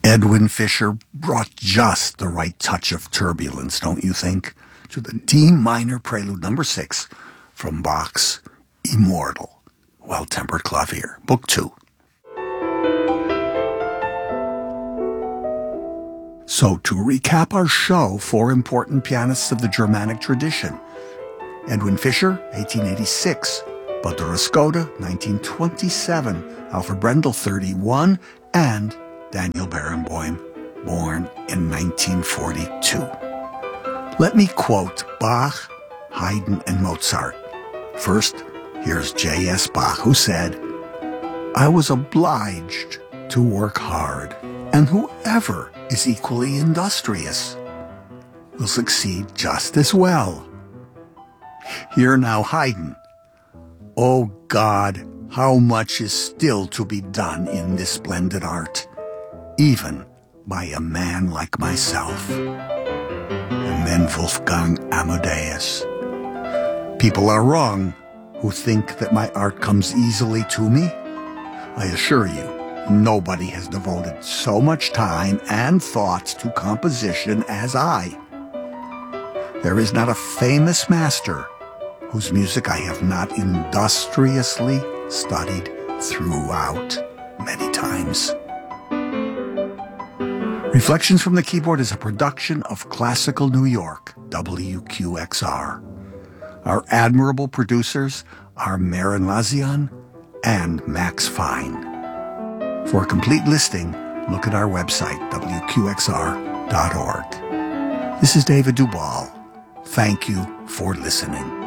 Edwin Fischer brought just the right touch of turbulence, don't you think, to the D minor prelude number 6 from Bach's Immortal, Well-Tempered Clavier, Book 2. So, to recap our show, 4 important pianists of the Germanic tradition. Edwin Fischer, 1886, Badura Skoda, 1927, Alfred Brendel, 31, and Daniel Barenboim, born in 1942. Let me quote Bach, Haydn, and Mozart. First, here's J.S. Bach, who said, "I was obliged to work hard, and whoever is equally industrious will succeed just as well." Hear now Haydn. "Oh God, how much is still to be done in this splendid art, even by a man like myself." And then Wolfgang Amadeus. "People are wrong who think that my art comes easily to me. I assure you, nobody has devoted so much time and thought to composition as I. There is not a famous master whose music I have not industriously studied throughout many times." Reflections from the Keyboard is a production of Classical New York, WQXR. Our admirable producers are Maren Lazian and Max Fine. For a complete listing, look at our website, wqxr.org. This is David Duvall. Thank you for listening.